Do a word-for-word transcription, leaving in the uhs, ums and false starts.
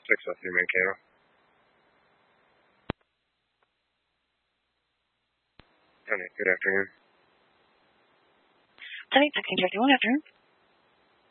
six oh three Mankato. Good afternoon. Sunny Tucking, one afternoon.